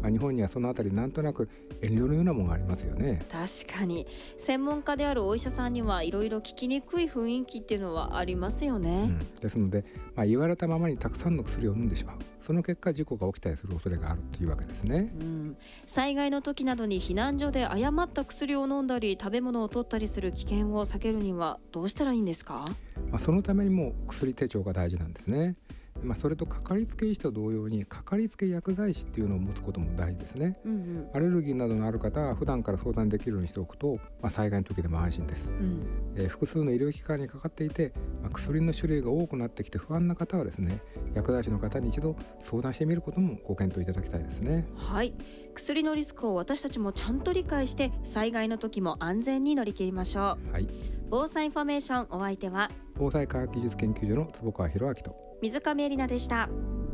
日本にはそのあたりなんとなく遠慮のようなものがありますよね。 確かに専門家であるお医者さんにはいろいろ聞きにくい雰囲気っていうのはありますよね。 ですので、言われたままにたくさんの薬を飲んでしまう、その結果事故が起きたりする恐れがあるというわけですね。 災害の時などに避難所で誤った薬を飲んだり食べ物を取ったりする危険を避けるにはどうしたらいいんですか？ そのためにも薬手帳が大事なんですね。それとかかりつけ医師と同様にかかりつけ薬剤師っていうのを持つことも大事ですね。アレルギーなどのある方は普段から相談できるようにしておくと、災害の時でも安心です。複数の医療機関にかかっていて、薬の種類が多くなってきて不安な方はですね、薬剤師の方に一度相談してみることもご検討いただきたいですね。 はい、薬のリスクを私たちもちゃんと理解して災害の時も安全に乗り切りましょう。防災インフォメーション、お相手は防災科学技術研究所の坪川博明と水上恵里奈でした。